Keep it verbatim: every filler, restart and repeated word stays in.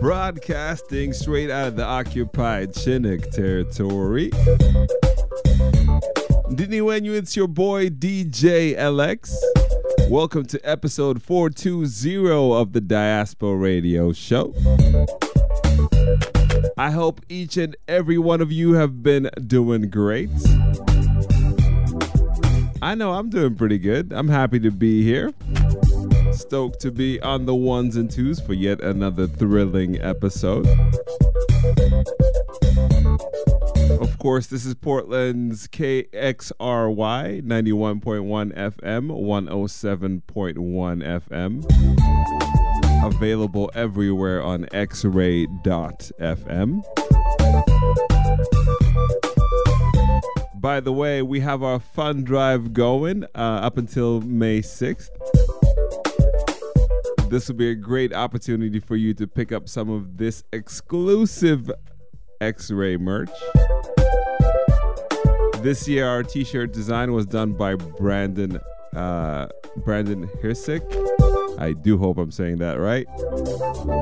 Broadcasting straight out of the occupied Chinook territory. Didn't when you? It's your boy D J L X. Welcome to episode four twenty of the Diaspora Radio Show. I hope each and every one of you have been doing great. I know I'm doing pretty good. I'm happy to be here. Stoked to be on the ones and twos for yet another thrilling episode. Of course, this is Portland's K X R Y ninety-one point one F M, one oh seven point one F M. Available everywhere on x ray dot f m. By the way, we have our fun drive going uh, up until May sixth. This will be a great opportunity for you to pick up some of this exclusive X-Ray merch. This year, our t-shirt design was done by Brandon uh, Brandon Hirsick. I do hope I'm saying that right.